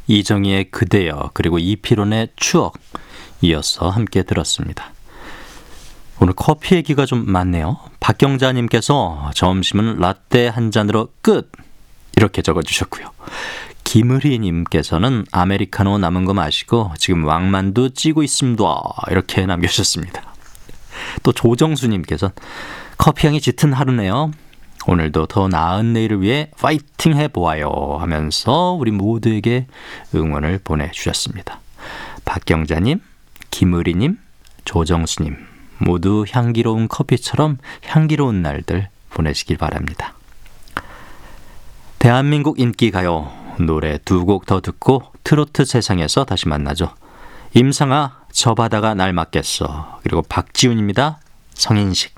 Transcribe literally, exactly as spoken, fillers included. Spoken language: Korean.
이정희의 그대여 그리고 이필원의 추억 이어서 함께 들었습니다. 오늘 커피 얘기가 좀 많네요. 박경자님께서 점심은 라떼 한 잔으로 끝 이렇게 적어주셨고요. 김의리님께서는 아메리카노 남은 거 마시고 지금 왕만두 찌고 있습니다 이렇게 남겨주셨습니다. 또 조정수님께서는 커피향이 짙은 하루네요. 오늘도 더 나은 내일을 위해 파이팅 해보아요 하면서 우리 모두에게 응원을 보내주셨습니다. 박경자님, 김의리님, 조정수님 모두 향기로운 커피처럼 향기로운 날들 보내시길 바랍니다. 대한민국 인기가요 노래 두 곡 더 듣고 트로트 세상에서 다시 만나죠. 임상아 저 바다가 날 맞겠어 그리고 박지훈입니다. 성인식.